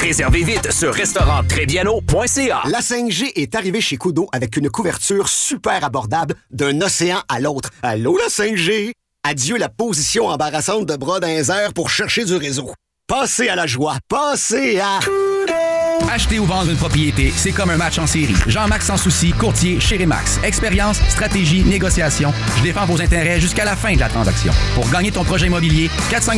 Réservez vite sur restauranttrebiano.ca. La 5G est arrivée chez Koodo avec une couverture super abordable d'un océan à l'autre. Allô, la 5G? Adieu la position embarrassante de bras dans les airs pour chercher du réseau. Passez à la joie. Passez à... Acheter ou vendre une propriété, c'est comme un match en série. Jean-Max Sans Souci, courtier chez Remax. Expérience, stratégie, négociation. Je défends vos intérêts jusqu'à la fin de la transaction. Pour gagner ton projet immobilier,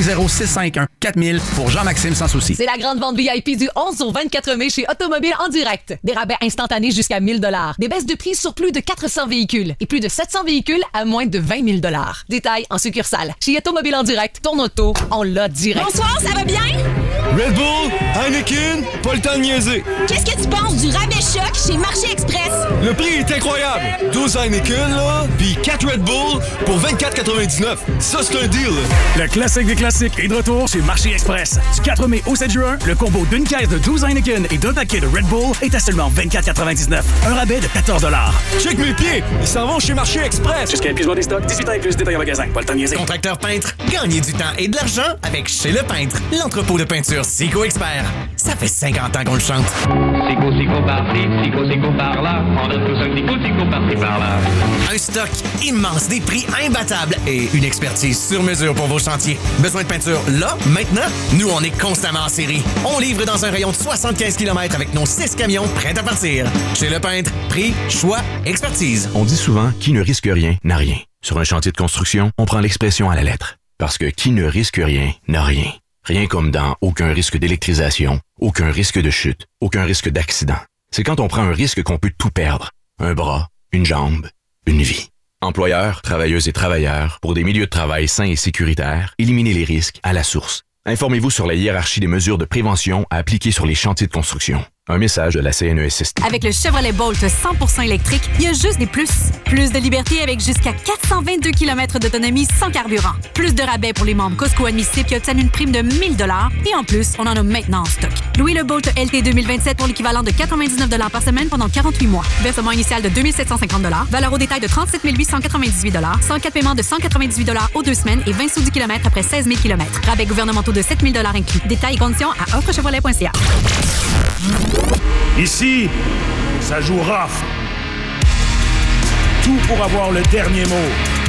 450-651-4000 pour Jean-Maxime Sans Souci. C'est la grande vente VIP du 11 au 24 mai chez Automobile en direct. Des rabais instantanés jusqu'à 1000 $. Des baisses de prix sur plus de 400 véhicules et plus de 700 véhicules à moins de 20 000 $. Détails en succursale. Chez Automobile en direct, ton auto, on l'a direct. Bonsoir, ça va bien? Red Bull, Heineken, pas le temps de niaiser. Qu'est-ce que tu penses du rabais choc chez Marché Express? Le prix est incroyable. 12 Heineken, là, puis 4 Red Bull pour 24,99. Ça, c'est un deal. Le classique des classiques est de retour chez Marché Express. Du 4 mai au 7 juin, le combo d'une caisse de 12 Heineken et d'un paquet de Red Bull est à seulement 24,99. Un rabais de 14 $. Check mes pieds. Ils s'en vont chez Marché Express. Jusqu'à épuisement des stocks, 18 ans et plus, détail en magasin. Pas le temps de niaiser. Contracteur peintre, gagnez du temps et de l'argent avec Chez Le Peintre, l'entrepôt de peinture Sico Expert. Ça fait 50 ans qu'on le chante. Sico par-ci, Sico par-là. On a tous un Sico par-ci, par-là. Un stock immense, des prix imbattables et une expertise sur mesure pour vos chantiers. Besoin de peinture là, maintenant? Nous, on est constamment en série. On livre dans un rayon de 75 km avec nos 6 camions prêts à partir. Chez Le Peintre, prix, choix, expertise. On dit souvent « qui ne risque rien n'a rien ». Sur un chantier de construction, on prend l'expression à la lettre. Parce que qui ne risque rien n'a rien. Rien comme dans aucun risque d'électrisation, aucun risque de chute, aucun risque d'accident. C'est quand on prend un risque qu'on peut tout perdre. Un bras, une jambe, une vie. Employeurs, travailleuses et travailleurs, pour des milieux de travail sains et sécuritaires, éliminez les risques à la source. Informez-vous sur la hiérarchie des mesures de prévention à appliquer sur les chantiers de construction. Un message de la CNESST. Avec le Chevrolet Bolt 100% électrique, il y a juste des plus. Plus de liberté avec jusqu'à 422 km d'autonomie sans carburant. Plus de rabais pour les membres Costco admissibles qui obtiennent une prime de 1000 $. Et en plus, on en a maintenant en stock. Louez le Bolt LT 2027 pour l'équivalent de 99 $ par semaine pendant 48 mois. Versement initial de 2 750 $. Valeur au détail de 37 898 $. 104 paiements de 198 $ aux 2 semaines et 20 sous du kilomètre après 16 000 km. Rabais gouvernementaux de 7 000 $ inclus. Détails et conditions à offrechevrolet.ca. Ici, ça joue rough. Tout pour avoir le dernier mot.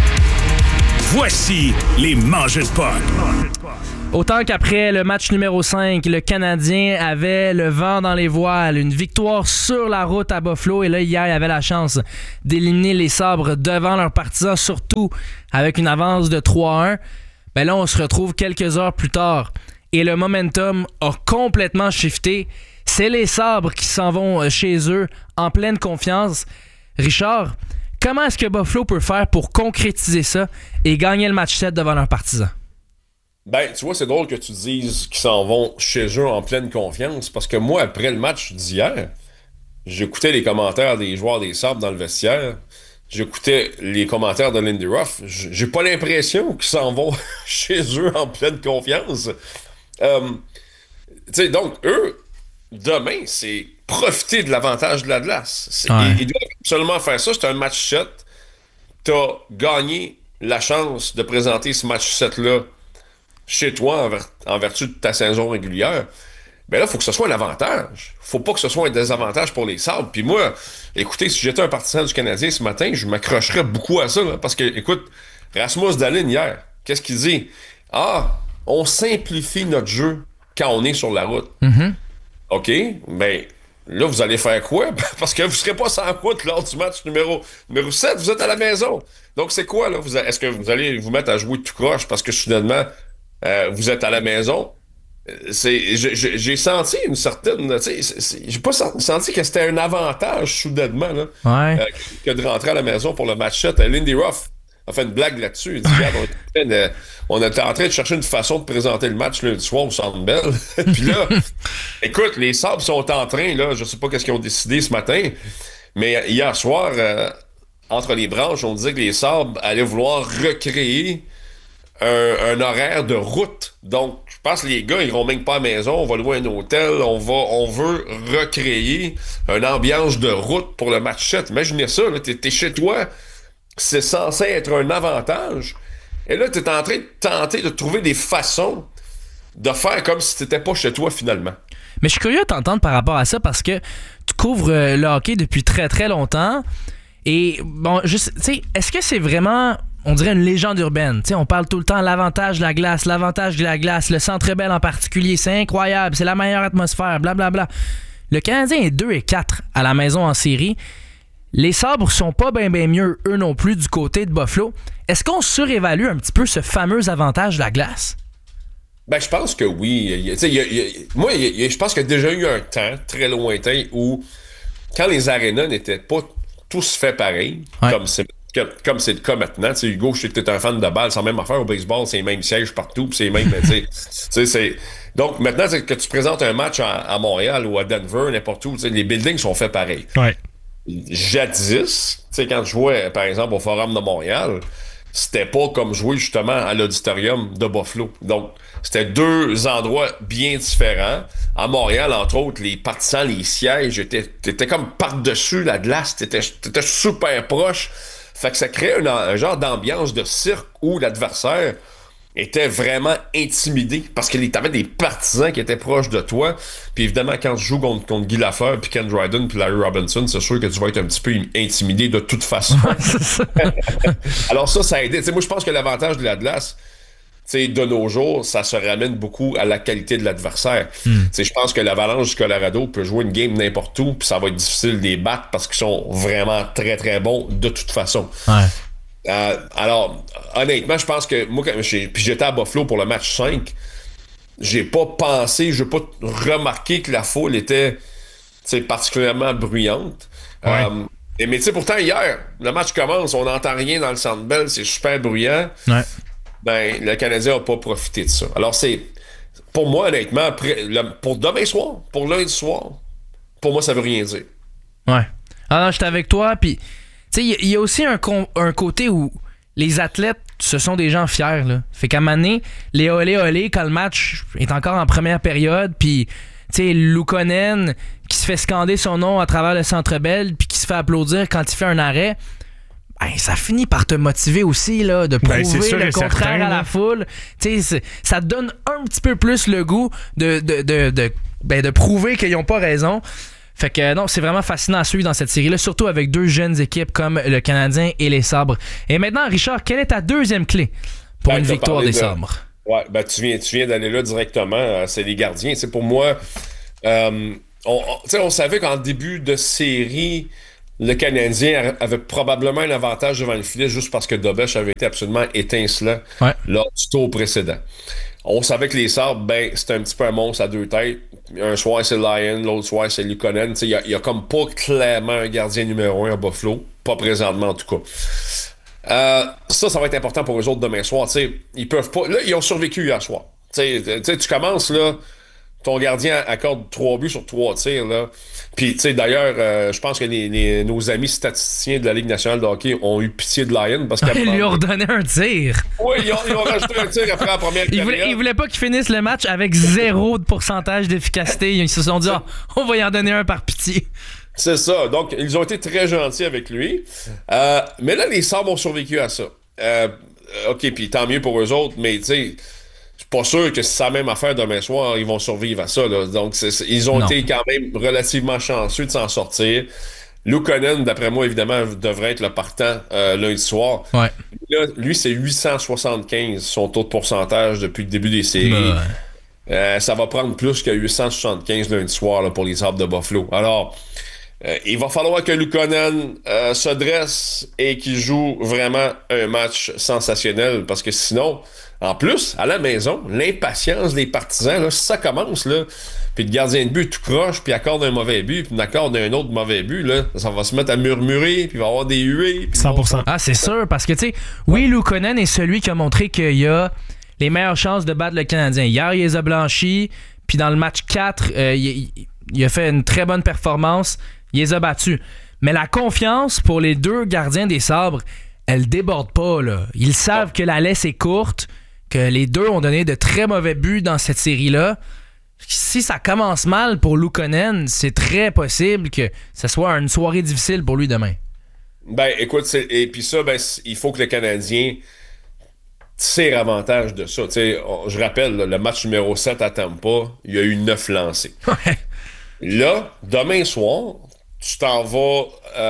Voici les mangeurs de pot. Autant qu'après le match numéro 5, le Canadien avait le vent dans les voiles, une victoire sur la route à Buffalo, et là, hier, il avait la chance d'éliminer les Sabres devant leurs partisans, surtout avec une avance de 3-1. Ben là, on se retrouve quelques heures plus tard, et le momentum a complètement shifté. C'est les Sabres qui s'en vont chez eux en pleine confiance. Richard, comment est-ce que Buffalo peut faire pour concrétiser ça et gagner le match 7 devant leurs partisans? Ben, tu vois, c'est drôle que tu dises qu'ils s'en vont chez eux en pleine confiance, parce que moi, après le match d'hier, j'écoutais les commentaires des joueurs des Sabres dans le vestiaire, j'écoutais les commentaires de Lindy Ruff, j'ai pas l'impression qu'ils s'en vont chez eux en pleine confiance. Tu sais, donc, eux, demain, c'est profiter de l'avantage de la glace. Ils doivent absolument faire ça. C'est un match 7. T'as gagné la chance de présenter ce match 7-là chez toi en vertu de ta saison régulière. Mais là, il faut que ce soit un avantage. Faut pas que ce soit un désavantage pour les Sabres. Puis moi, écoutez, si j'étais un partisan du Canadien ce matin, je m'accrocherais beaucoup à ça. Là, parce que, écoute, Rasmus Dahlin hier, qu'est-ce qu'il dit? On simplifie notre jeu quand on est sur la route. Mm-hmm. OK, mais là, vous allez faire quoi? Parce que vous ne serez pas sans route lors du match numéro 7, vous êtes à la maison. Donc, c'est quoi, là? Est-ce que vous allez vous mettre à jouer tout croche parce que, soudainement, vous êtes à la maison? J'ai senti une certaine... J'ai pas senti que c'était un avantage, soudainement, là, que de rentrer à la maison pour le match 7. Lindy Ruff a fait une blague là-dessus. Il dit, on était en train de chercher une façon de présenter le match lundi soir au Centre Bell. Puis là, écoute, les Sabres sont en train, là, je sais pas qu'est-ce qu'ils ont décidé ce matin, mais hier soir, entre les branches, on disait que les Sabres allaient vouloir recréer un horaire de route. Donc, je pense que les gars, ils iront même pas à la maison, on va louer un hôtel, on veut recréer une ambiance de route pour le match 7. Imaginez ça, là, t'es chez toi, c'est censé être un avantage. Et là, tu es en train de tenter de trouver des façons de faire comme si tu n'étais pas chez toi, finalement. Mais je suis curieux de t'entendre par rapport à ça parce que tu couvres le hockey depuis très très longtemps. Et bon, juste, tu sais, est-ce que c'est vraiment, on dirait, une légende urbaine? Tu sais, on parle tout le temps l'avantage de la glace, le Centre Bell en particulier, c'est incroyable, c'est la meilleure atmosphère, blablabla. Le Canadien est 2-4 à la maison en série. Les Sabres sont pas bien mieux, eux non plus, du côté de Buffalo. Est-ce qu'on surévalue un petit peu ce fameux avantage de la glace? Ben, je pense que oui. Je pense qu'il y a déjà eu un temps très lointain où, quand les arénas n'étaient pas tous faits pareil, comme c'est le cas maintenant. T'sais, Hugo, je sais que t'es un fan de balle, c'est la même affaire au baseball, c'est les mêmes sièges partout, pis c'est les mêmes. Donc maintenant, que tu présentes un match à Montréal ou à Denver, n'importe où, les buildings sont faits pareil. Ouais. Jadis, quand je jouais, par exemple, au Forum de Montréal, c'était pas comme jouer justement à l'auditorium de Buffalo. Donc, c'était deux endroits bien différents. À Montréal, entre autres, les partisans, les sièges, t'étais comme par-dessus la glace, t'étais super proche. Fait que ça créait un genre d'ambiance de cirque où l'adversaire était vraiment intimidé parce que t'avais des partisans qui étaient proches de toi. Puis évidemment, quand tu joues contre Guy Lafleur, puis Ken Dryden, puis Larry Robinson, c'est sûr que tu vas être un petit peu intimidé de toute façon. Alors ça a aidé. T'sais, moi, je pense que l'avantage de la glace, de nos jours, ça se ramène beaucoup à la qualité de l'adversaire. Je pense que l'Avalanche du Colorado peut jouer une game n'importe où, puis ça va être difficile de les battre parce qu'ils sont vraiment très, très bons de toute façon. Ouais. Alors, honnêtement, je pense que moi, puis j'étais à Buffalo pour le match 5, j'ai pas remarqué que la foule était particulièrement bruyante. Ouais. Mais pourtant, hier, le match commence, on n'entend rien dans le Centre Bell, c'est super bruyant. Ouais. Ben, le Canadien n'a pas profité de ça. Alors, c'est, pour moi, honnêtement, pour demain soir, pour lundi soir, pour moi, ça veut rien dire. Ouais. Ah non, j'étais avec toi, puis, tu sais, il y a aussi un côté où les athlètes, ce sont des gens fiers, là. Fait qu'à un moment donné, les olé, quand le match est encore en première période, puis, tu sais, Luukkonen, qui se fait scander son nom à travers le Centre Bell, puis qui se fait applaudir quand il fait un arrêt, ben, ça finit par te motiver aussi là, de prouver le contraire à la foule. Ça te donne un petit peu plus le goût de prouver qu'ils n'ont pas raison. Fait que non, c'est vraiment fascinant à suivre dans cette série-là, surtout avec deux jeunes équipes comme le Canadien et les Sabres. Et maintenant, Richard, quelle est ta deuxième clé pour une victoire des Sabres? Ouais, ben tu viens d'aller là directement. C'est les gardiens. C'est pour moi, on savait qu'en début de série, le Canadien avait probablement un avantage devant le filet juste parce que Dobech avait été absolument étincelant lors du tour précédent. On savait que les Sabres, ben, c'était un petit peu un monstre à deux têtes. Un soir, c'est Lyon, l'autre soir, c'est Luukkonen. Il y a comme pas clairement un gardien numéro 1 à Buffalo. Pas présentement, en tout cas. Ça va être important pour eux autres demain soir. Ils peuvent pas... Là, ils ont survécu hier soir. Tu commences, là... Ton gardien accorde 3 buts sur 3 tirs, là. Puis, tu sais, d'ailleurs, je pense que nos amis statisticiens de la Ligue nationale de hockey ont eu pitié de Lyon parce qu'ils lui ont redonné un tir. Oui, ils ont rajouté un tir après la première période. Ils voulaient pas qu'il finisse le match avec 0 de pourcentage d'efficacité. Ils se sont dit, on va y en donner un par pitié. C'est ça. Donc, ils ont été très gentils avec lui. Mais là, les Sabres ont survécu à ça. OK, puis tant mieux pour eux autres, mais tu sais... Pas sûr que c'est la même affaire demain soir, ils vont survivre à ça. Là. Donc, ils ont été quand même relativement chanceux de s'en sortir. Luukkonen, d'après moi, évidemment, devrait être le partant lundi soir. Ouais. Là, lui, c'est 875, son taux de pourcentage depuis le début des séries. Ça va prendre plus que 875 lundi soir là, pour les Sabres de Buffalo. Alors, il va falloir que Luukkonen se dresse et qu'il joue vraiment un match sensationnel parce que sinon... En plus, à la maison, l'impatience des partisans, là, si ça commence, là, puis le gardien de but tout croche, puis accorde un mauvais but, puis accorde un autre mauvais but, là, ça va se mettre à murmurer, puis il va y avoir des huées. 100%. Ah, c'est sûr, parce que, tu sais, oui, Luukkonen est celui qui a montré qu'il y a les meilleures chances de battre le Canadien. Hier, il les a blanchis, puis dans le match 4, il a fait une très bonne performance, il les a battus. Mais la confiance pour les deux gardiens des Sabres, elle déborde pas, là. Ils savent que la laisse est courte, que les deux ont donné de très mauvais buts dans cette série-là. Si ça commence mal pour Luukkonen, c'est très possible que ce soit une soirée difficile pour lui demain. Ben, écoute, et puis ça, ben, il faut que le Canadien tire avantage de ça. Je rappelle, le match numéro 7 à Tampa, il y a eu 9 lancés. Là, demain soir, tu t'en vas...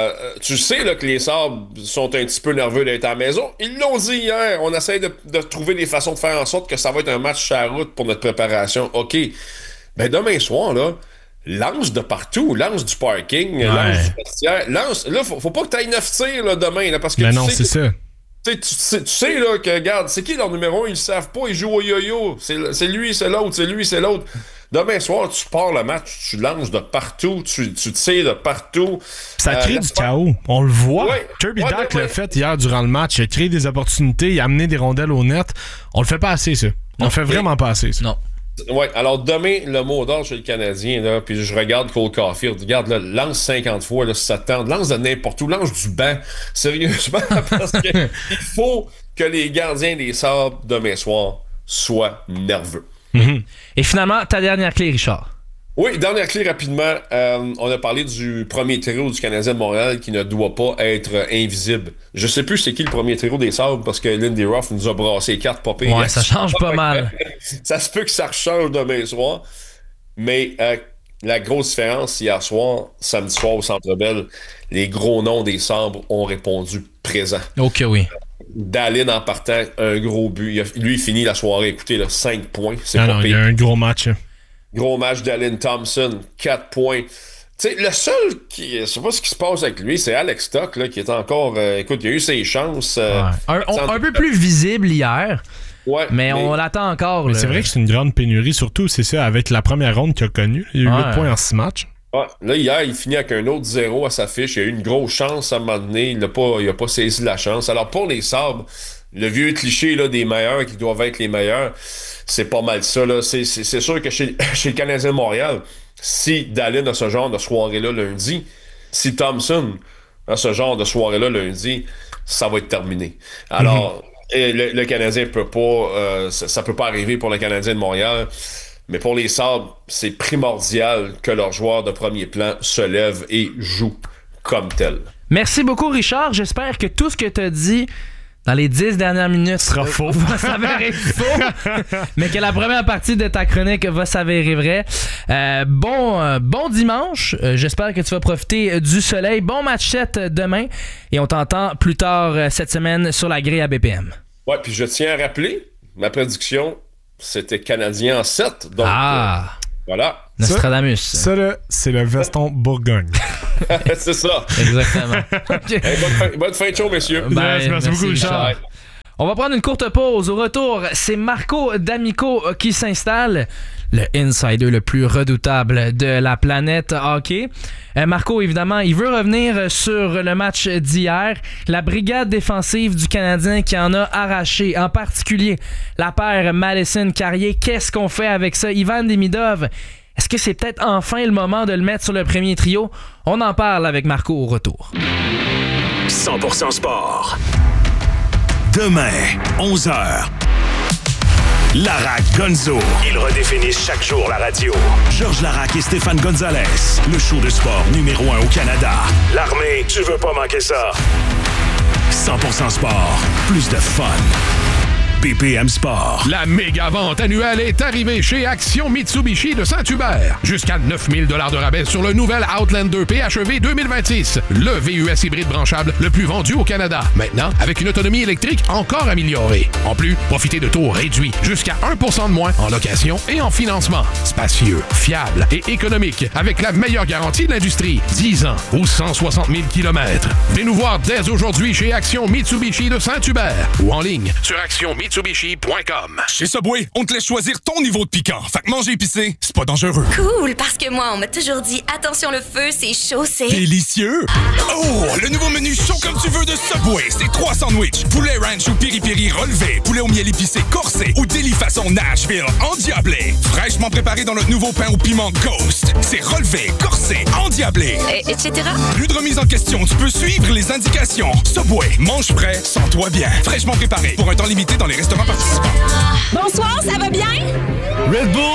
tu sais là, que les Sabres sont un petit peu nerveux d'être à la maison. Ils l'ont dit hier. On essaie de trouver des façons de faire en sorte que ça va être un match sur la route pour notre préparation. OK. Ben demain soir, là, lance de partout. Lance du parking, lance du vestiaire. Lance... Là, faut pas que tu ailles 9 tirs là, demain. Là, parce que non, c'est ça. Tu sais là, que, regarde, c'est qui leur numéro 1? Ils le savent pas. Ils jouent au yo-yo. C'est lui, c'est l'autre. C'est lui, c'est l'autre. Demain soir, tu pars le match, tu lances de partout, tu tires de partout. Ça crée du chaos. On le voit. Kirby Dach l'a fait hier durant le match. Il a créé des opportunités, il a amené des rondelles au net. On le fait pas assez, ça. On le fait vraiment pas assez, ça. Non. Ouais, alors demain, le mot d'ordre chez le Canadien, là, puis je regarde Cole Caulfield. Regarde, là, lance 50 fois, là, si ça te tente. Lance de n'importe où, lance du banc. Sérieusement, parce qu'il faut que les gardiens des Sabres, demain soir, soient nerveux. Mm-hmm. Et finalement, ta dernière clé, Richard. Oui, dernière clé rapidement. On a parlé du premier trio du Canadien de Montréal qui ne doit pas être invisible. Je sais plus c'est qui le premier trio des Sabres parce que Lindy Ruff nous a brassé 4 pas pires. Ouais, ça change pas mal. Ça se peut que ça rechange demain soir. Mais la grosse différence hier soir, samedi soir au Centre Bell, les gros noms des Sabres ont répondu présent. Ok, oui. Dallin en partant, un gros but. Lui, il finit la soirée, écoutez, là, 5 points. C'est pas pire. Il y a un gros match. Gros match d'Allen Thompson, 4 points. Tu sais, le seul qui... Je sais pas ce qui se passe avec lui, c'est Alex Tuch, là, qui est encore... écoute, il a eu ses chances. Un peu plus visible hier. Ouais, mais on l'attend encore. Mais c'est vrai que c'est une grande pénurie, surtout, c'est ça, avec la première ronde qu'il a connue. Il y a eu 8 points en 6 matchs. Ouais, là, hier, il finit avec un autre 0 à sa fiche. Il a eu une grosse chance à un moment donné. Il a pas saisi la chance. Alors, pour les Sabres, le vieux cliché là, des meilleurs qui doivent être les meilleurs, c'est pas mal ça. Là. C'est sûr que chez le Canadien de Montréal, si Dallin a ce genre de soirée-là lundi, si Thompson a ce genre de soirée-là lundi, ça va être terminé. Alors, le Canadien peut pas... ça peut pas arriver pour le Canadien de Montréal. Mais pour les Sabres, c'est primordial que leurs joueurs de premier plan se lèvent et jouent comme tel. Merci beaucoup, Richard. J'espère que tout ce que tu as dit dans les 10 dernières minutes sera faux. Va s'avérer faux, mais que la première partie de ta chronique va s'avérer vraie. Bon dimanche. J'espère que tu vas profiter du soleil. Bon match 7 demain. Et on t'entend plus tard cette semaine sur la grille à BPM. Ouais, puis je tiens à rappeler ma prédiction. C'était Canadien en 7. Donc, voilà. Nostradamus. Ça, là, c'est le veston Bourgogne. C'est ça. Exactement. Okay. Hey, bonne fin de show, messieurs. Merci beaucoup, Richard. On va prendre une courte pause. Au retour, c'est Marco D'Amico qui s'installe. Le insider le plus redoutable de la planète hockey. Marco, évidemment, il veut revenir sur le match d'hier. La brigade défensive du Canadien qui en a arraché, en particulier la paire Madison-Carrier. Qu'est-ce qu'on fait avec ça? Ivan Demidov, est-ce que c'est peut-être enfin le moment de le mettre sur le premier trio? On en parle avec Marco au retour. 100% sport. Demain, 11h. Larac Gonzo. Ils redéfinissent chaque jour la radio. Georges Larac et Stéphane Gonzalez. Le show de sport numéro 1 au Canada. L'armée, tu veux pas manquer ça. 100% sport. Plus de fun. BPM Sport. La méga vente annuelle est arrivée chez Action Mitsubishi de Saint-Hubert. Jusqu'à 9000 $ de rabais sur le nouvel Outlander PHEV 2026. Le VUS hybride branchable le plus vendu au Canada. Maintenant, avec une autonomie électrique encore améliorée. En plus, profitez de taux réduits. Jusqu'à 1% de moins en location et en financement. Spacieux, fiable et économique. Avec la meilleure garantie de l'industrie. 10 ans ou 160 000 km. Venez nous voir dès aujourd'hui chez Action Mitsubishi de Saint-Hubert. Ou en ligne sur actionmitsubishi.com. Chez Subway, on te laisse choisir ton niveau de piquant. Fait que manger épicé, c'est pas dangereux. Cool, parce que moi, on m'a toujours dit attention le feu, c'est chaud, c'est... Délicieux! Oh, le nouveau menu chaud comme tu veux de Subway, c'est 3 sandwichs. Poulet ranch ou piri-piri relevé, poulet au miel épicé corsé ou délit façon Nashville endiablé. Fraîchement préparé dans notre nouveau pain au piment Ghost. C'est relevé, corsé, endiablé. Etc. Plus de remise en question, tu peux suivre les indications. Subway, mange frais, sens-toi bien. Fraîchement préparé pour un temps limité dans les restaurants participants. Bonsoir, ça va bien? Red Bull,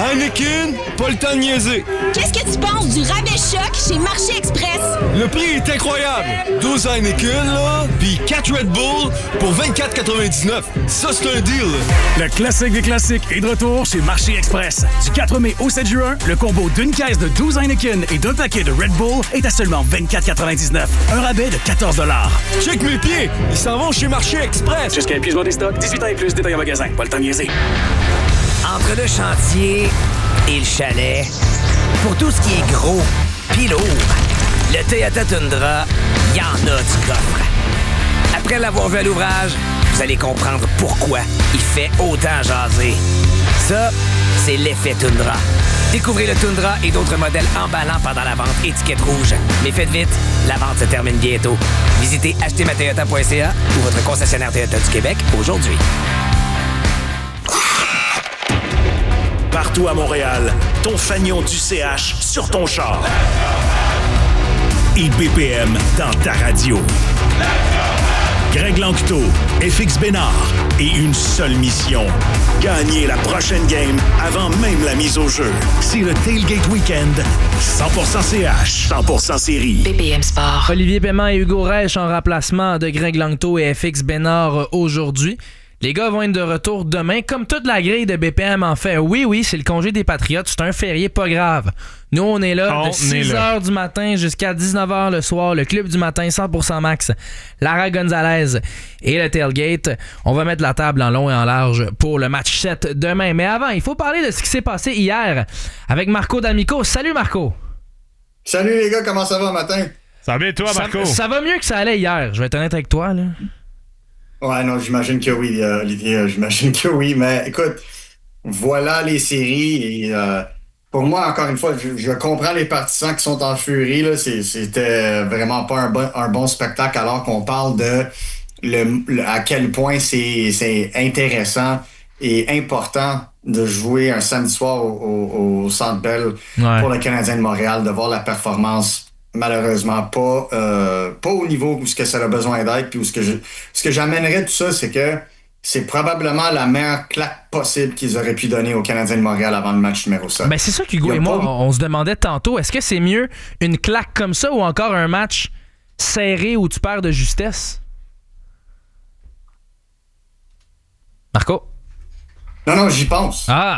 Heineken, pas le temps de niaiser. Qu'est-ce que tu penses du rabais choc chez Marché Express? Le prix est incroyable. 12 Heineken, là, puis 4 Red Bull pour 24,99. Ça, c'est un deal. Le classique des classiques est de retour chez Marché Express. Du 4 mai au 7 juin, le combo d'une caisse de 12 Heineken et d'un paquet de Red Bull est à seulement 24,99. Un rabais de 14 $. Check mes pieds, ils s'en vont chez Marché Express. Jusqu'à épuisement des stocks, 18 ans et plus, détail en magasin. Pas le temps de niaiser. Entre le chantier et le chalet, pour tout ce qui est gros pis lourd, le Toyota Tundra, y en a du coffre. Après l'avoir vu à l'ouvrage, vous allez comprendre pourquoi il fait autant jaser. Ça, c'est l'effet Tundra. Découvrez le Tundra et d'autres modèles emballants pendant la vente étiquette rouge. Mais faites vite, la vente se termine bientôt. Visitez achetermatoyota.ca ou votre concessionnaire Toyota du Québec aujourd'hui. Partout à Montréal, ton fanion du CH sur ton char. Et BPM dans ta radio. Greg Lanctot, FX Bénard et une seule mission. Gagner la prochaine game avant même la mise au jeu. C'est le Tailgate Weekend. 100% CH, 100% série. BPM Sport. Olivier Paiement et Hugo Reich en remplacement de Greg Lanctot et FX Bénard aujourd'hui. Les gars vont être de retour demain, comme toute la grille de BPM en fait. Oui, c'est le congé des Patriotes, c'est un férié pas grave. Nous, on est là de 6h du matin jusqu'à 19h le soir. Le club du matin, 100% max. Lara Gonzalez et le Tailgate. On va mettre la table en long et en large pour le match 7 demain. Mais avant, il faut parler de ce qui s'est passé hier avec Marco D'Amico. Salut Marco! Salut les gars, comment ça va matin? Ça va bien toi, Marco? Ça va mieux que ça allait hier, je vais être honnête avec toi, là. Ouais, non, j'imagine que oui, Olivier, j'imagine que oui, mais écoute, voilà les séries et pour moi, encore une fois, je comprends les partisans qui sont en furie, là, c'était vraiment pas un bon spectacle alors qu'on parle de à quel point c'est intéressant et important de jouer un samedi soir au Centre Bell pour le Canadien de Montréal, de voir la performance malheureusement pas au niveau où ce que ça a besoin d'être. Puis ce que j'amènerais de tout ça, c'est que c'est probablement la meilleure claque possible qu'ils auraient pu donner aux Canadiens de Montréal avant le match numéro 7. Ben c'est ça qu'Hugo et moi, on se demandait tantôt, est-ce que c'est mieux une claque comme ça ou encore un match serré où tu perds de justesse? Marco? Non, j'y pense. Ah!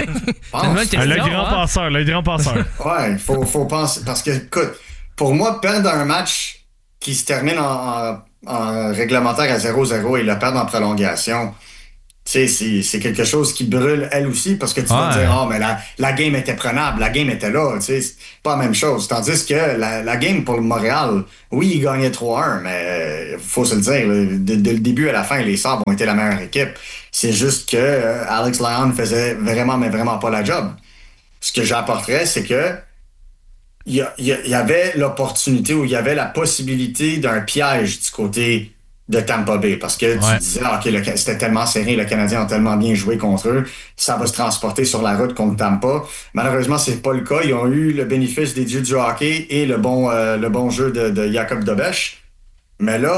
Le grand penseur. Ouais, il faut penser. Parce que, écoute, pour moi, perdre un match qui se termine en réglementaire à 0-0 et le perdre en prolongation, tu sais, c'est quelque chose qui brûle elle aussi parce que tu vas dire, mais la game était prenable, la game était là, tu sais, c'est pas la même chose. Tandis que la game pour le Montréal, oui, ils gagnaient 3-1, mais faut se le dire, de le début à la fin, les Sabres ont été la meilleure équipe. C'est juste que Alex Lyon faisait vraiment pas la job. Ce que j'apporterais, c'est que il y avait l'opportunité ou il y avait la possibilité d'un piège du côté de Tampa Bay. Parce que tu disais, OK, c'était tellement serré, les Canadiens ont tellement bien joué contre eux, ça va se transporter sur la route contre Tampa. Malheureusement, c'est pas le cas. Ils ont eu le bénéfice des dieux du hockey et le bon jeu de Jacob Dobeš. Mais là,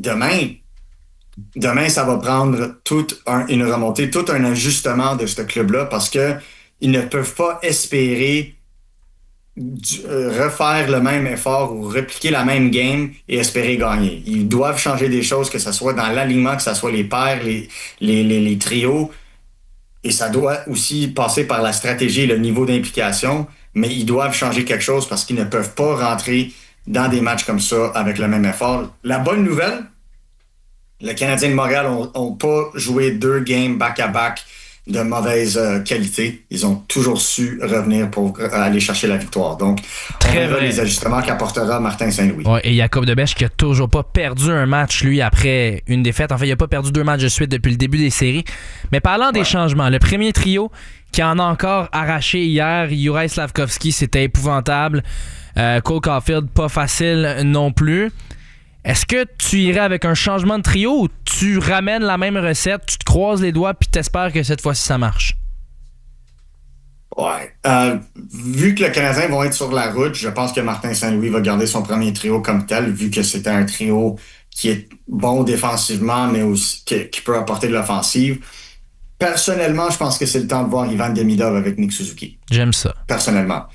demain, ça va prendre une remontée, tout un ajustement de ce club-là parce que ils ne peuvent pas espérer refaire le même effort ou répliquer la même game et espérer gagner. Ils doivent changer des choses, que ce soit dans l'alignement, que ce soit les paires, les trios. Et ça doit aussi passer par la stratégie et le niveau d'implication, mais ils doivent changer quelque chose parce qu'ils ne peuvent pas rentrer dans des matchs comme ça avec le même effort. La bonne nouvelle, les Canadiens de Montréal ont pas joué 2 games back-à-back de mauvaise qualité. Ils ont toujours su revenir pour aller chercher la victoire. Donc, on verra les ajustements qu'apportera Martin Saint-Louis. Ouais, et Jacob Dobeš qui a toujours pas perdu un match, lui, après une défaite. En fait, il a pas perdu 2 matchs de suite depuis le début des séries. Mais parlant des changements, le premier trio qui en a encore arraché hier, Juraj Slafkovský, c'était épouvantable. Cole Caulfield, pas facile non plus. Est-ce que tu irais avec un changement de trio ou tu ramènes la même recette, tu te croises les doigts puis t'espères que cette fois-ci ça marche? Ouais. Vu que les Canadiens vont être sur la route, je pense que Martin Saint-Louis va garder son premier trio comme tel, vu que c'était un trio qui est bon défensivement, mais aussi qui peut apporter de l'offensive. personnellement, je pense que c'est le temps de voir Ivan Demidov avec Nick Suzuki. J'aime ça. Personnellement.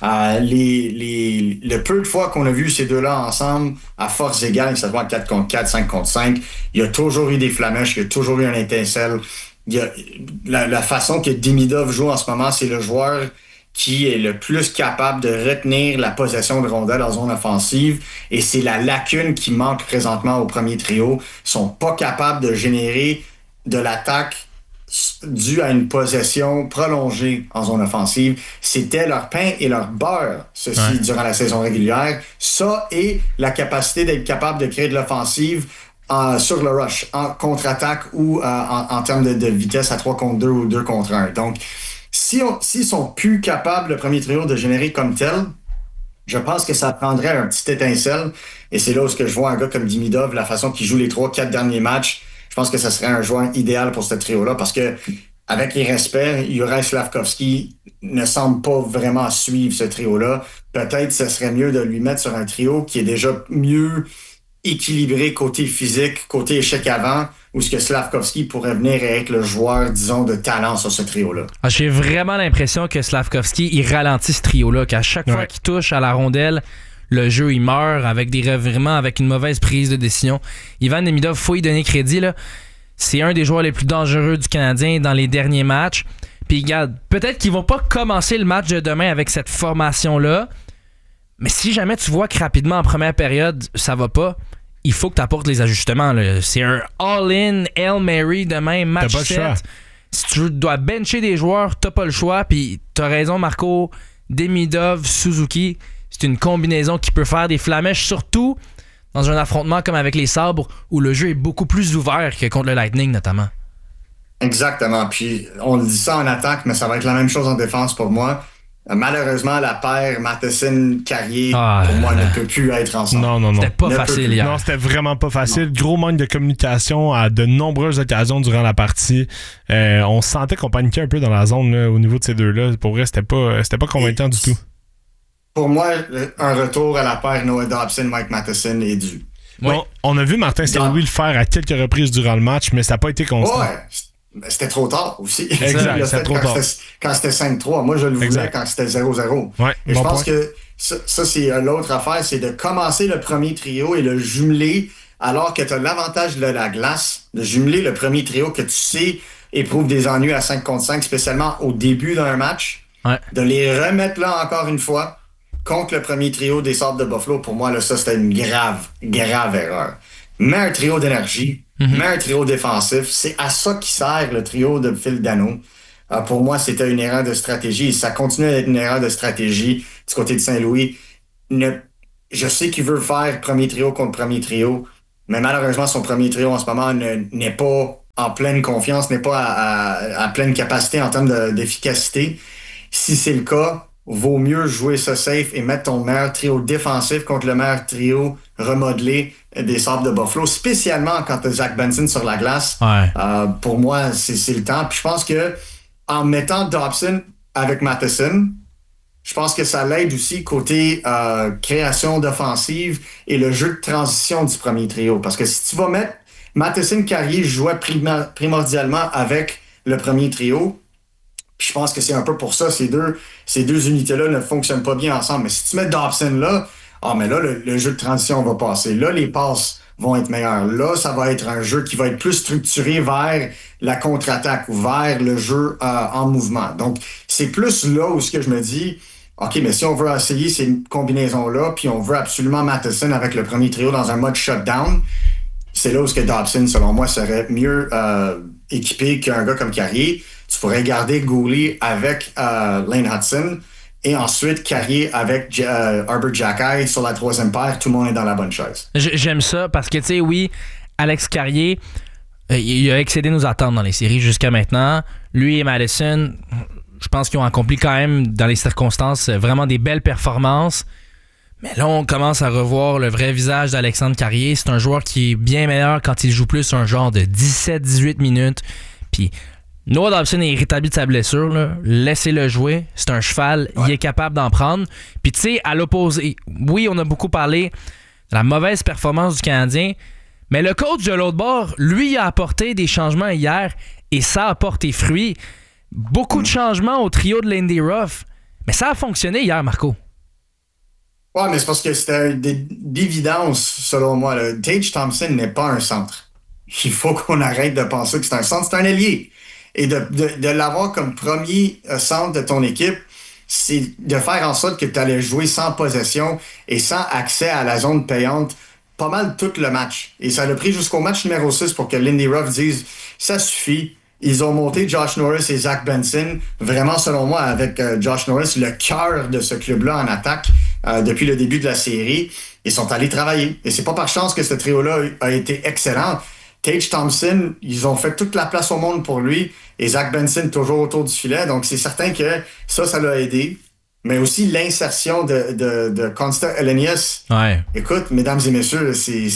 Le peu de fois qu'on a vu ces deux-là ensemble, à force égale, que ce soit 4 contre 4, 5 contre 5, il y a toujours eu des flamèches, il y a toujours eu un étincelle. Il y a, la façon que Demidov joue en ce moment, c'est le joueur qui est le plus capable de retenir la possession de rondelle en zone offensive, et c'est la lacune qui manque présentement au premier trio. Ils sont pas capables de générer de l'attaque due à une possession prolongée en zone offensive. C'était leur pain et leur beurre, ceci, durant la saison régulière. Ça et la capacité d'être capable de créer de l'offensive sur le rush, en contre-attaque ou en termes de vitesse à 3 contre 2 ou 2 contre 1. Donc, s'ils sont plus capables, le premier trio, de générer comme tel, je pense que ça prendrait un petit étincelle. Et c'est là où je vois un gars comme Demidov, la façon qu'il joue les 3-4 derniers matchs, je pense que ça serait un joueur idéal pour ce trio-là, parce que, avec les respects, Juraj Slafkovský ne semble pas vraiment suivre ce trio-là. Peut-être ce serait mieux de lui mettre sur un trio qui est déjà mieux équilibré côté physique, côté échec avant, où ce que Slafkovský pourrait venir et être le joueur, disons, de talent sur ce trio-là. J'ai vraiment l'impression que Slafkovský, il ralentit ce trio-là, qu'à chaque fois qu'il touche à la rondelle, le jeu, il meurt avec des revirements, avec une mauvaise prise de décision. Ivan Demidov, faut y donner crédit, là. C'est un des joueurs les plus dangereux du Canadien dans les derniers matchs. Puis regarde, peut-être qu'ils vont pas commencer le match de demain avec cette formation-là, mais si jamais tu vois que rapidement en première période, ça va pas, il faut que tu apportes les ajustements, là. C'est un all-in, Hail Mary demain, match 7. Si tu dois bencher des joueurs, t'as pas le choix. Puis t'as raison, Marco, Demidov, Suzuki, c'est une combinaison qui peut faire des flamèches, surtout dans un affrontement comme avec les Sabres, où le jeu est beaucoup plus ouvert que contre le Lightning, notamment. Exactement. Puis on le dit ça en attaque, mais ça va être la même chose en défense pour moi. Malheureusement, la paire Matheson-Carrier, pour moi, ne peut plus être ensemble. Non. C'était pas facile hier. Non, c'était vraiment pas facile. Non. Gros manque de communication à de nombreuses occasions durant la partie. On sentait qu'on paniquait un peu dans la zone là, au niveau de ces deux-là. Pour vrai, c'était pas convaincant du tout. Pour moi, un retour à la paire Noah Dobson-Mike Matheson est dû. Oui. On a vu Martin Saint-Louis le faire à quelques reprises durant le match, mais ça n'a pas été constant. Ouais. C'était trop tard aussi. Exact, c'était trop tard. Quand c'était 5-3, moi je le voulais quand c'était 0-0. Ouais, et je pense que ça c'est l'autre affaire, c'est de commencer le premier trio et le jumeler alors que tu as l'avantage de la glace, de jumeler le premier trio que tu sais éprouve des ennuis à 5 contre 5, spécialement au début d'un match. Ouais. De les remettre là encore une fois contre le premier trio des Sabres de Buffalo. Pour moi, là, ça c'était une grave erreur. Mets un trio d'énergie, mets un trio défensif. C'est à ça qui sert le trio de Phil Danault. Pour moi, c'était une erreur de stratégie et ça continue d'être une erreur de stratégie du côté de Saint-Louis. Je sais qu'il veut faire premier trio contre premier trio, mais malheureusement, son premier trio en ce moment n'est pas en pleine confiance, n'est pas à pleine capacité en termes d'efficacité. Si c'est le cas, vaut mieux jouer ça safe et mettre ton meilleur trio défensif contre le meilleur trio remodelé des Sabres de Buffalo, spécialement quand tu as Zach Benson sur la glace. Ouais. Pour moi, c'est le temps. Puis je pense que en mettant Dobson avec Matheson, je pense que ça l'aide aussi côté création d'offensive et le jeu de transition du premier trio. Parce que si tu vas mettre Matheson-Carrier jouait primordialement avec le premier trio, je pense que c'est un peu pour ça, ces deux unités-là ne fonctionnent pas bien ensemble. Mais si tu mets Dobson là, mais là, le jeu de transition va passer. Là, les passes vont être meilleures. Là, ça va être un jeu qui va être plus structuré vers la contre-attaque ou vers le jeu en mouvement. Donc, c'est plus là où ce que je me dis, OK, mais si on veut essayer ces combinaisons-là, puis on veut absolument Matheson avec le premier trio dans un mode shutdown, c'est là où ce que Dobson, selon moi, serait mieux équipé qu'un gars comme Carrier. Tu pourrais garder Gouli avec Lane Hudson et ensuite Carrier avec Arbor Xhekaj sur la troisième paire. Tout le monde est dans la bonne chaise. J'aime ça parce que, tu sais, oui, Alex Carrier, il a excédé nos attentes dans les séries jusqu'à maintenant. Lui et Madison, je pense qu'ils ont accompli quand même, dans les circonstances, vraiment des belles performances. Mais là, on commence à revoir le vrai visage d'Alexandre Carrier. C'est un joueur qui est bien meilleur quand il joue plus un genre de 17-18 minutes. Puis Noah Dobson est rétabli de sa blessure, là. Laissez-le jouer. C'est un cheval. Ouais. Il est capable d'en prendre. Puis tu sais, à l'opposé, oui, on a beaucoup parlé de la mauvaise performance du Canadien, mais le coach de l'autre bord, lui, a apporté des changements hier et ça a porté fruit. Beaucoup de changements au trio de Lindy Ruff, mais ça a fonctionné hier, Marco. Ouais, mais c'est parce que c'était d'évidence, selon moi. Là. Tage Thompson n'est pas un centre. Il faut qu'on arrête de penser que c'est un centre, c'est un ailier. Et de l'avoir comme premier centre de ton équipe, c'est de faire en sorte que tu allais jouer sans possession et sans accès à la zone payante pas mal tout le match. Et ça l'a pris jusqu'au match numéro 6 pour que Lindy Ruff dise « ça suffit ». Ils ont monté Josh Norris et Zach Benson, vraiment selon moi avec Josh Norris, le cœur de ce club-là en attaque depuis le début de la série. Ils sont allés travailler. Et c'est pas par chance que ce trio-là a été excellent. Tage Thompson, ils ont fait toute la place au monde pour lui. Et Zach Benson toujours autour du filet. Donc c'est certain que ça l'a aidé. Mais aussi l'insertion de Konsta Helenius. Ouais. Écoute, mesdames et messieurs,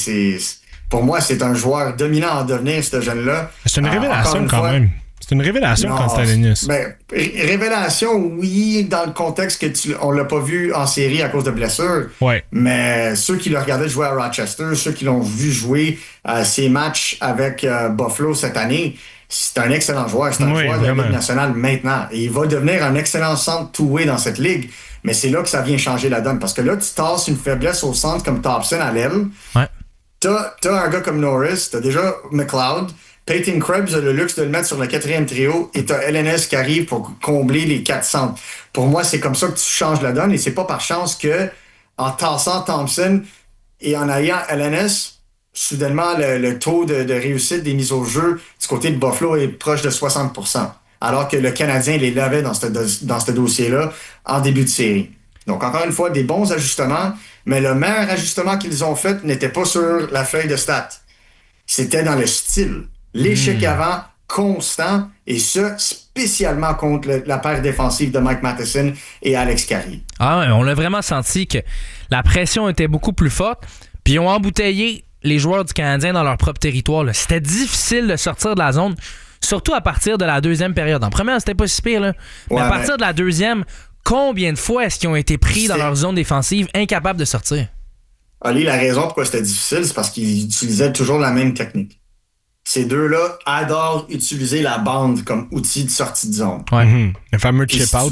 pour moi, c'est un joueur dominant en devenir, ce jeune-là. C'est une révélation quand même. C'est une révélation, Konsta Helenius. Ben, révélation, oui, dans le contexte que on l'a pas vu en série à cause de blessures. Ouais. Mais ceux qui le regardaient jouer à Rochester, ceux qui l'ont vu jouer ses matchs avec Buffalo cette année, c'est un excellent joueur. C'est un joueur de la Ligue nationale maintenant. Et il va devenir un excellent centre two-way dans cette ligue. Mais c'est là que ça vient changer la donne. Parce que là, tu tasses une faiblesse au centre comme Thompson à l'aile. Ouais. T'as un gars comme Norris, t'as déjà McLeod. Peyton Krebs a le luxe de le mettre sur le 4e trio et t'as LNS qui arrive pour combler les 4 centres. Pour moi, c'est comme ça que tu changes la donne et c'est pas par chance que en tassant Thompson et en ayant LNS, soudainement, le taux de réussite des mises au jeu du côté de Buffalo est proche de 60%. Alors que le Canadien les lavait dans ce dossier-là en début de série. Donc, encore une fois, des bons ajustements, mais le meilleur ajustement qu'ils ont fait n'était pas sur la feuille de stats. C'était dans le style. L'échec avant, constant, et ce, spécialement contre la paire défensive de Mike Matheson et Alex Carrier. Ah ouais, on a vraiment senti que la pression était beaucoup plus forte, puis ils ont embouteillé les joueurs du Canadien dans leur propre territoire. Là. C'était difficile de sortir de la zone, surtout à partir de la deuxième période. En première, c'était pas si pire, là. Mais à partir de la deuxième, combien de fois est-ce qu'ils ont été pris dans leur zone défensive, incapables de sortir? Ali, la raison pourquoi c'était difficile, c'est parce qu'ils utilisaient toujours la même technique. Ces deux-là adorent utiliser la bande comme outil de sortie de zone. Ouais. Le fameux chip-out.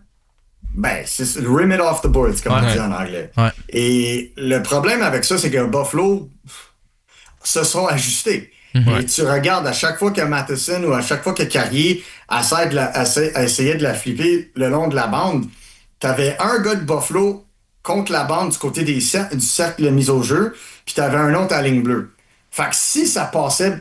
Ben, c'est le rim it off the boards, comme on dit en anglais. Ouais. Et le problème avec ça, c'est que Buffalo se sont ajustés. Et tu regardes à chaque fois que Matheson ou à chaque fois que Carrier essayait de la flipper le long de la bande, t'avais un gars de Buffalo contre la bande du côté du cercle de mise au jeu, puis t'avais un autre à ligne bleue. Fait que si ça passait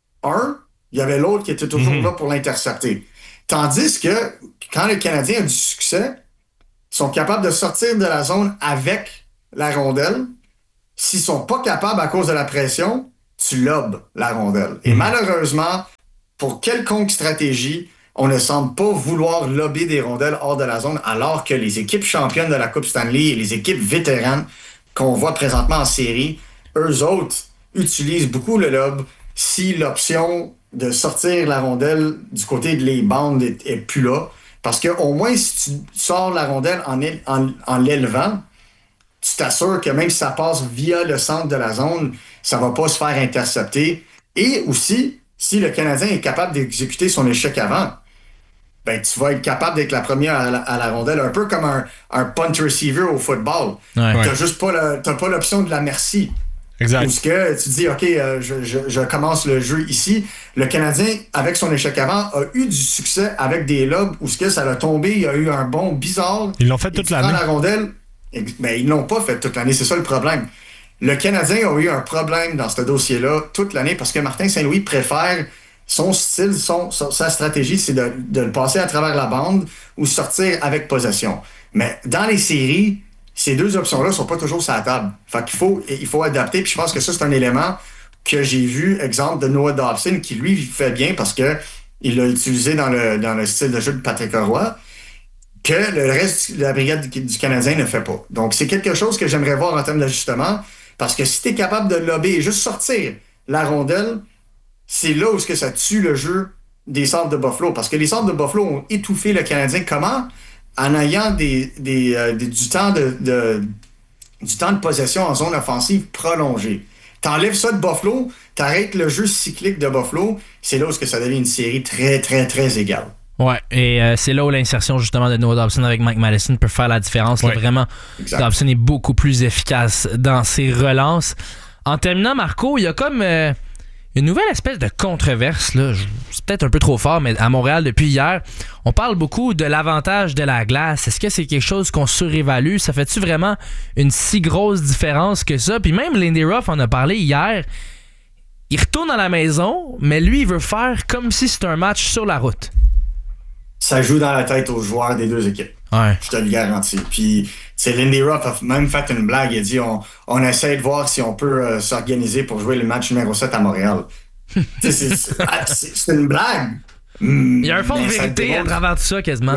il y avait l'autre qui était toujours là pour l'intercepter. Tandis que quand le Canadien a du succès, ils sont capables de sortir de la zone avec la rondelle. S'ils sont pas capables à cause de la pression, tu lobes la rondelle. Et malheureusement, pour quelconque stratégie, on ne semble pas vouloir lober des rondelles hors de la zone, alors que les équipes championnes de la Coupe Stanley et les équipes vétéranes qu'on voit présentement en série, eux autres utilisent beaucoup le lob si l'option de sortir la rondelle du côté de les bandes est plus là. Parce que au moins, si tu sors la rondelle en l'élevant, tu t'assures que même si ça passe via le centre de la zone, ça va pas se faire intercepter. Et aussi, si le Canadien est capable d'exécuter son échec avant, ben tu vas être capable d'être la première à la rondelle, un peu comme un punt receiver au football. T'as juste pas l'option de la merci. Exact. Où ce que tu dis, OK, je commence le jeu ici. Le Canadien, avec son échec avant, a eu du succès avec des lobes où ce que ça l'a tombé, il y a eu un bond bizarre. Ils l'ont fait toute l'année. La rondelle, mais ils l'ont pas fait toute l'année, c'est ça le problème. Le Canadien a eu un problème dans ce dossier-là toute l'année parce que Martin Saint-Louis préfère son style, sa stratégie, c'est de le passer à travers la bande ou sortir avec possession. Mais dans les séries, ces deux options-là sont pas toujours sur la table. Fait qu'il faut adapter. Puis je pense que ça, c'est un élément que j'ai vu, exemple, de Noah Dobson, qui lui fait bien parce que il l'a utilisé dans le style de jeu de Patrick Roy, que le reste de la brigade du Canadien ne fait pas. Donc, c'est quelque chose que j'aimerais voir en termes d'ajustement, parce que si tu es capable de lober et juste sortir la rondelle, c'est là où ça tue le jeu des centres de Buffalo. Parce que les centres de Buffalo ont étouffé le Canadien. Comment? En ayant du temps de possession en zone offensive prolongée. T'enlèves ça de Buffalo, t'arrêtes le jeu cyclique de Buffalo, c'est là où ça devient une série très, très, très égale. Ouais, et c'est là où l'insertion justement de Noah Dobson avec Mike Madison peut faire la différence. Là, vraiment, exact. Dobson est beaucoup plus efficace dans ses relances. En terminant, Marco, il y a comme une nouvelle espèce de controverse, là. C'est peut-être un peu trop fort, mais à Montréal, depuis hier, on parle beaucoup de l'avantage de la glace. Est-ce que c'est quelque chose qu'on surévalue? Ça fait-tu vraiment une si grosse différence que ça? Puis même Lindy Ruff en a parlé hier. Il retourne à la maison, mais lui, il veut faire comme si c'était un match sur la route. Ça joue dans la tête aux joueurs des deux équipes. Ouais. Je te le garantis. Puis, Lindy Ruff a même fait une blague. Il a dit on essaie de voir si on peut s'organiser pour jouer le match numéro 7 à Montréal. C'est une blague. Il y a un fond de vérité à travers tout ça, quasiment.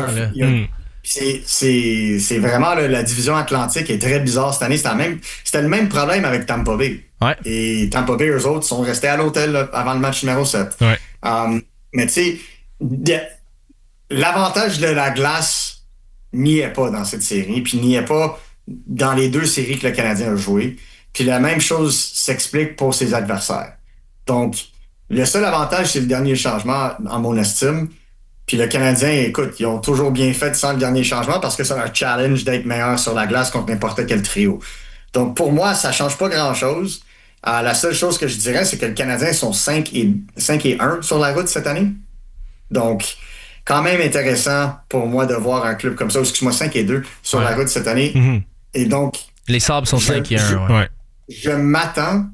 C'est vraiment la division Atlantique est très bizarre cette année. C'était le même problème avec Tampa Bay. Ouais. Et Tampa Bay, eux autres, sont restés à l'hôtel là, avant le match numéro 7. Ouais. Mais tu sais, l'avantage de la glace n'y est pas dans cette série, puis n'y est pas dans les deux séries que le Canadien a jouées. Puis la même chose s'explique pour ses adversaires. Donc, le seul avantage, c'est le dernier changement, en mon estime. Puis le Canadien, écoute, ils ont toujours bien fait sans le dernier changement parce que c'est un challenge d'être meilleur sur la glace contre n'importe quel trio. Donc, pour moi, ça change pas grand-chose. La seule chose que je dirais, c'est que le Canadien sont 5-1 sur la route cette année. Donc, quand même intéressant pour moi de voir un club comme ça, excuse-moi, 5-2 sur la route cette année. Mm-hmm. Et donc... Les Sabres sont 5-1. Ouais. Je m'attends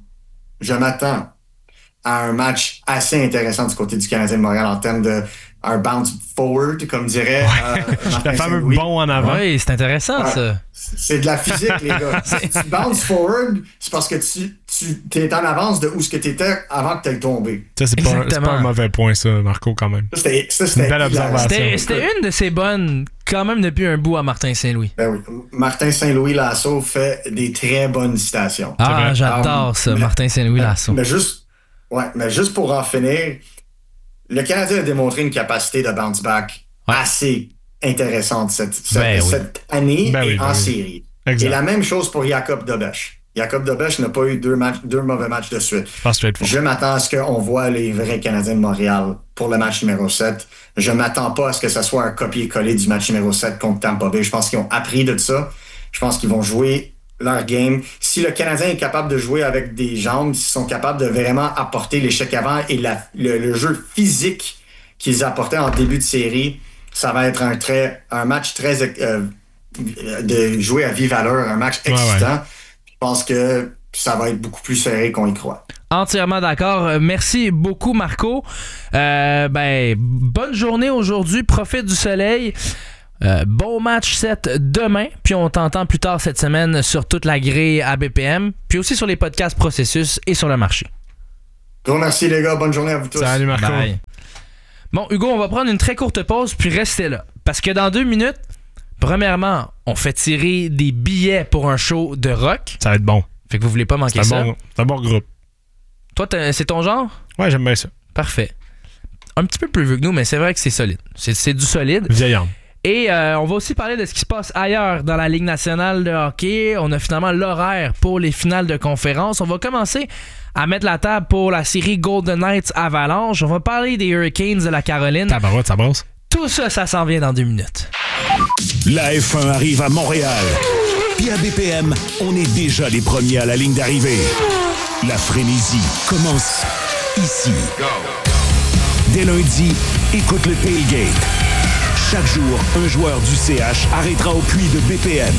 à un match assez intéressant du côté du Canadien de Montréal en termes de un bounce forward, comme dirait le fameux bond en avant. Oui, c'est intéressant, ça. C'est de la physique, les gars. Si tu bounce forward, c'est parce que tu es en avance de où ce que tu étais avant que tu aies tombé. Ça, c'est pas un mauvais point, ça, Marco, quand même. C'était une belle observation. C'était une de ces bonnes, quand même, depuis un bout à Martin Saint-Louis. Ben oui. Martin Saint-Louis Lasso fait des très bonnes citations. Ah, j'adore ça, Martin Saint-Louis Lasso. Mais juste pour en finir, le Canadien a démontré une capacité de bounce back assez intéressante cette année en série. Exact. Et la même chose pour Jacob Dobeš. Jacob Dobeš n'a pas eu deux mauvais matchs de suite. Je m'attends à ce qu'on voit les vrais Canadiens de Montréal pour le match numéro 7. Je m'attends pas à ce que ça soit un copier-coller du match numéro 7 contre Tampa Bay. Je pense qu'ils ont appris de ça. Je pense qu'ils vont jouer leur game. Si le Canadien est capable de jouer avec des jambes, s'ils sont capables de vraiment apporter l'échec avant et le jeu physique qu'ils apportaient en début de série, ça va être un match très de jouer à vive allure, un match excitant. Ouais. Je pense que ça va être beaucoup plus serré qu'on y croit. Entièrement d'accord. Merci beaucoup, Marco. Bonne journée aujourd'hui. Profite du soleil. Bon match 7 demain, puis on t'entend plus tard cette semaine sur toute la grille à BPM, puis aussi sur les podcasts Processus et sur le marché. Gros merci les gars, bonne journée à vous tous. Salut Marco. Bye. Bon Hugo, on va prendre une très courte pause puis restez là, parce que dans 2 minutes, premièrement, on fait tirer des billets pour un show de rock. Ça va être bon. Fait que vous voulez pas manquer ça. C'est un bon groupe. Toi, c'est ton genre? Ouais, j'aime bien ça. Parfait. Un petit peu plus vieux que nous, mais c'est vrai que c'est solide. C'est du solide. Vieillard. Et on va aussi parler de ce qui se passe ailleurs dans la Ligue nationale de hockey. On a finalement l'horaire pour les finales de conférence. On va commencer à mettre la table pour la série Golden Knights Avalanche. On va parler des Hurricanes de la Caroline. Tabarouette, ça brosse. Tout ça, ça s'en vient dans 2 minutes. La F1 arrive à Montréal. Puis à BPM, on est déjà les premiers à la ligne d'arrivée. La frénésie commence ici. Go. Dès lundi, écoute le tailgate. Chaque jour, un joueur du CH arrêtera au puits de BPM.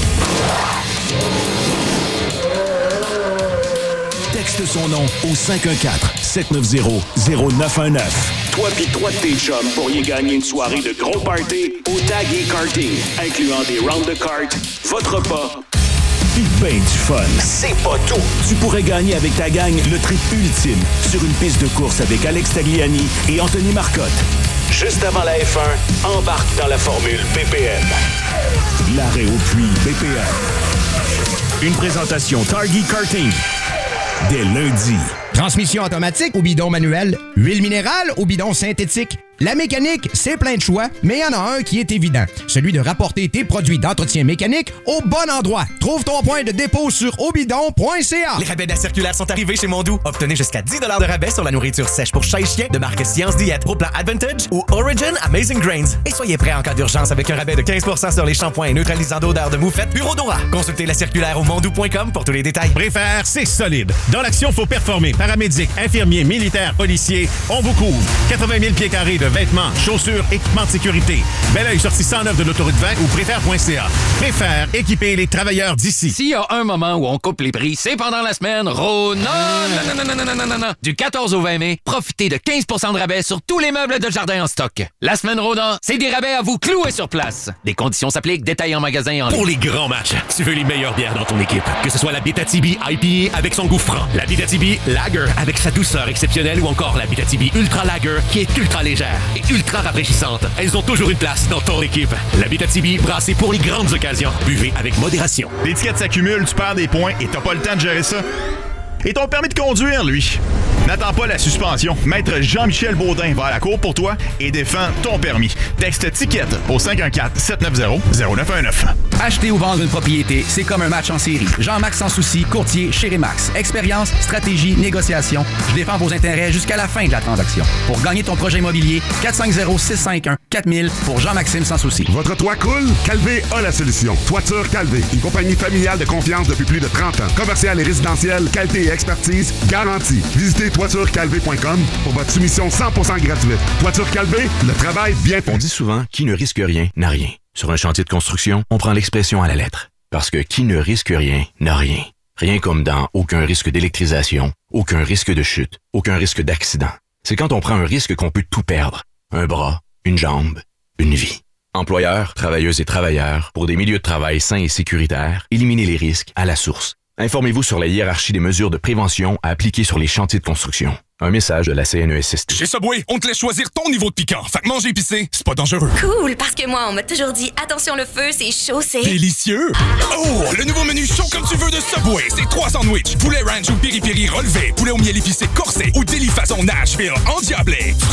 Texte son nom au 514-790-0919. Toi pis 3 de tes chums pourriez gagner une soirée de gros party au Tag et Karting, incluant des rounds de kart, votre repas, pis ben du fun. C'est pas tout! Tu pourrais gagner avec ta gang le trip ultime sur une piste de course avec Alex Tagliani et Anthony Marcotte. Juste avant la F1, embarque dans la formule BPM. L'arrêt au puits BPM. Une présentation Target Karting. Dès lundi. Transmission automatique ou bidon manuel, huile minérale ou bidon synthétique, La mécanique, c'est plein de choix, mais il y en a un qui est évident. Celui de rapporter tes produits d'entretien mécanique au bon endroit. Trouve ton point de dépôt sur obidon.ca. Les rabais de la circulaire sont arrivés chez Mondou. Obtenez jusqu'à 10 $ de rabais sur la nourriture sèche pour chat et chien de marque Science Diète, Pro Plan Advantage ou Origin Amazing Grains. Et soyez prêts en cas d'urgence avec un rabais de 15% sur les shampoings neutralisants d'odeur de moufette Bureau Dora. Consultez la circulaire au mondou.com pour tous les détails. Préfère, c'est solide. Dans l'action, faut performer. Paramédic, infirmiers, militaires, policiers, on vous couvre. 80 000 pieds carrés de vêtements, chaussures, équipements de sécurité. Bel Oeil, sortie 109 de l'autoroute 20 ou préfère.ca. Préfère, équiper les travailleurs d'ici. S'il y a un moment où on coupe les prix, c'est pendant la semaine Rona. Du 14 au 20 mai, profitez de 15% de rabais sur tous les meubles de jardin en stock. La semaine Rona, c'est des rabais à vous clouer sur place. Des conditions s'appliquent, détails en magasin et en ligne. Pour les grands matchs, tu veux les meilleures bières dans ton équipe. Que ce soit la Abitibi IPA avec son goût franc, la Abitibi Lager avec sa douceur exceptionnelle ou encore la Abitibi Ultra Lager qui est ultra légère et ultra rafraîchissante. Elles ont toujours une place dans ton équipe. La Abitibi brassée pour les grandes occasions. Buvez avec modération. L'étiquette s'accumule, tu perds des points et t'as pas le temps de gérer ça. Et ton permis de conduire, lui? N'attends pas la suspension. Maître Jean-Michel Baudin va à la cour pour toi et défend ton permis. Texte TICKET au 514-790-0919. Acheter ou vendre une propriété, c'est comme un match en série. Jean-Max Sans Souci, courtier chez Remax. Expérience, stratégie, négociation. Je défends vos intérêts jusqu'à la fin de la transaction. Pour gagner ton projet immobilier, 450-651-4000 pour Jean-Maxime Sans Souci. Votre toit coule? Calvé a la solution. Toiture Calvé, une compagnie familiale de confiance depuis plus de 30 ans. Commercial et résidentiel, qualité et expertise garantie. Visitez toiturecalvé.com pour votre soumission 100% gratuite. Toiture Calvé, le travail bien fait. On dit souvent, qui ne risque rien n'a rien. Sur un chantier de construction, on prend l'expression à la lettre. Parce que qui ne risque rien n'a rien. Rien comme dans aucun risque d'électrisation, aucun risque de chute, aucun risque d'accident. C'est quand on prend un risque qu'on peut tout perdre. Un bras, une jambe, une vie. Employeurs, travailleuses et travailleurs, pour des milieux de travail sains et sécuritaires, éliminez les risques à la source. Informez-vous sur la hiérarchie des mesures de prévention à appliquer sur les chantiers de construction. Un message de la CNESST. Chez Subway, on te laisse choisir ton niveau de piquant. Fait que manger épicé, c'est pas dangereux. Cool, parce que moi, on m'a toujours dit, attention le feu, c'est chaud, c'est... Délicieux! Oh, le nouveau menu chaud comme tu veux de Subway. C'est 3 sandwichs, poulet ranch ou piri-piri relevé, poulet au miel épicé corsé ou délit façon Nashville endiablé.